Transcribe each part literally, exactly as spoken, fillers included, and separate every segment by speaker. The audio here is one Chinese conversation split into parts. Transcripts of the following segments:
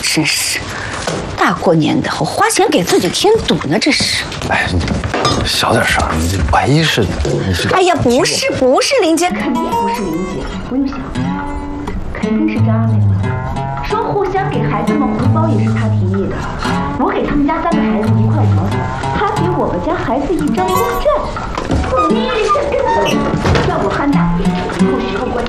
Speaker 1: 真是，大过年的，我花钱给自己添堵呢，这是。
Speaker 2: 哎，小点声，你这万一是你是……
Speaker 1: 哎呀，不是不是林姐，肯定不是林姐，不用想，肯定是张阿妹。说互相给孩子们红包也是她提议的，我给他们家三个孩子一块毛钱，她给我们家孩子一张公证。你这跟叫我憨大，不许后悔。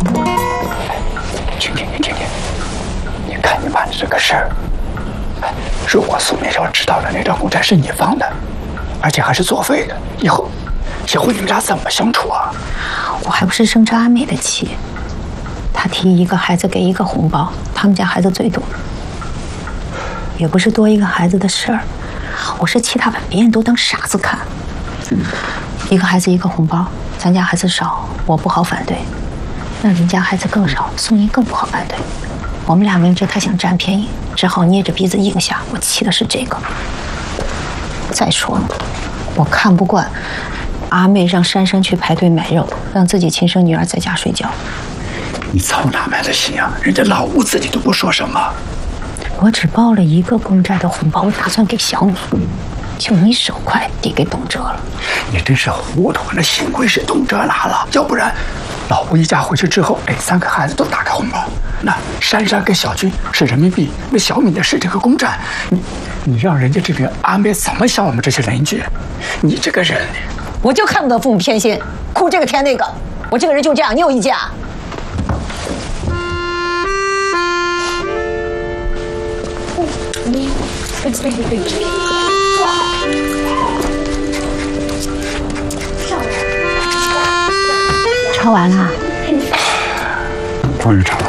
Speaker 3: 婷婷，你听听，你看你办的这个事儿，如果苏明昭知道了那张公债是你放的，而且还是作废的，以后以后你们俩怎么相处啊？
Speaker 1: 我还不是生着阿美的气。他提一个孩子给一个红包，他们家孩子最多，也不是多一个孩子的事儿。我是气他把别人都当傻子看。一个孩子一个红包，咱家孩子少，我不好反对；那人家孩子更少，宋英更不好反对。我们俩明知他想占便宜，只好捏着鼻子应下。我气的是这个。再说了，我看不惯阿妹让珊珊去排队买肉，让自己亲生女儿在家睡觉。
Speaker 3: 你操哪来的心啊？人家老吴自己都不说什么。
Speaker 1: 我只包了一个公债的红包，我打算给小米，就你手快递给董哲了。
Speaker 3: 你真是糊涂！那幸亏是董哲拿了，要不然老吴一家回去之后，哎，三个孩子都打开红包。那珊珊跟小军是人民币，那小米的是这个公债。你你让人家这边阿妹怎么想我们这些邻居？你这个人，
Speaker 4: 我就看不得父母偏心，哭这个添那个。我这个人就这样，你有意见啊？
Speaker 1: 抄完了，
Speaker 3: 终于抄了。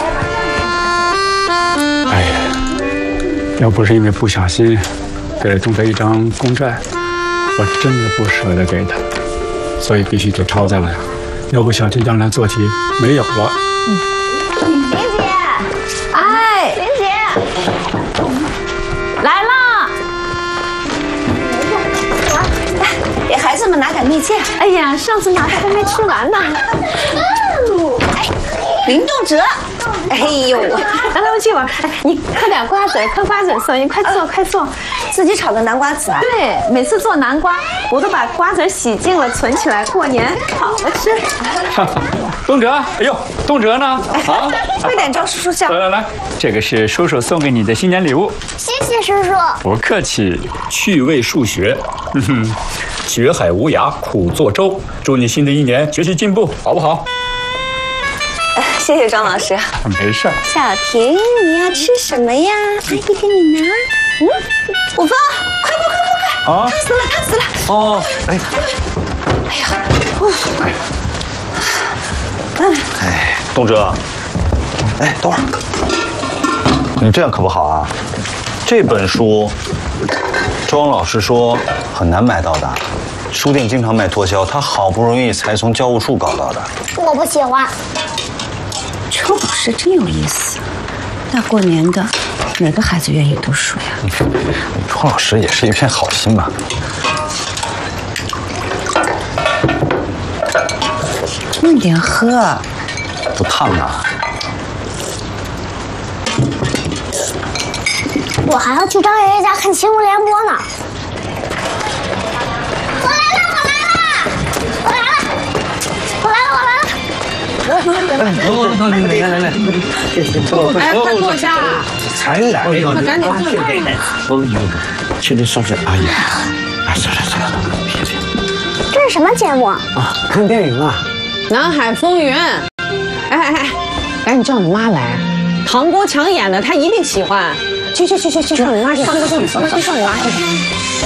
Speaker 3: 哎呀，要不是因为不小心给了董哲一张公债，我真的不舍得给他，所以必须得抄下来。要不小军将来做题没有了。
Speaker 1: 嗯。林姐，哎，林姐，来啦！给孩子们拿点蜜饯。
Speaker 5: 哎呀，上次拿的还没吃完呢。
Speaker 1: 哎，林动哲，哎呦，
Speaker 5: 来来，我去吧。哎，你嗑点瓜子，嗑瓜子，宋英，快坐，快坐。
Speaker 1: 自己炒的南瓜子啊？
Speaker 5: 对，每次做南瓜，我都把瓜子洗净了，存起来，过年好了吃。
Speaker 6: 东哲，哎呦，东哲呢？
Speaker 1: 啊，快点招叔叔笑。
Speaker 6: 来来来，这个是叔叔送给你的新年礼物。
Speaker 7: 谢谢叔叔。
Speaker 6: 不客气。趣味数学，哼哼，学海无涯苦作舟。祝你新的一年学习进步，好不好？
Speaker 1: 谢谢张老师。
Speaker 6: 没事。
Speaker 1: 小婷，你要吃什么呀？阿姨给你拿。嗯，五芳，快快快快快！啊！烫死了，烫死了！
Speaker 2: 哦，哎，
Speaker 1: 哎呀，哎，
Speaker 2: 嗯，哎，东哲，哎，等会儿，你这样可不好啊！这本书，周老师说很难买到的，书店经常卖脱销，他好不容易才从教务处搞到的。
Speaker 7: 我不喜欢。
Speaker 1: 周老师真有意思，大过年的。哪个孩子愿意读书呀？
Speaker 2: 庄老师也是一片好心嘛。
Speaker 1: 慢点喝，
Speaker 2: 不烫啊。
Speaker 7: 我还要去张爷爷家看新闻联播呢。我来了，我来了，我来了，我来了，我来了。
Speaker 8: 来来来来来，
Speaker 5: 哎，快坐下。
Speaker 8: 才来，
Speaker 5: 快赶紧坐下。
Speaker 8: 哦呦，请你稍等，哎呀，哎，算了算了，别别。
Speaker 7: 这是什么节目啊？
Speaker 8: 看电影啊，
Speaker 5: 《南海风云》。哎哎哎，赶紧叫你妈来，唐国强演的，她一定喜欢。去去去去去，叫你妈去，去去去，去叫你妈去。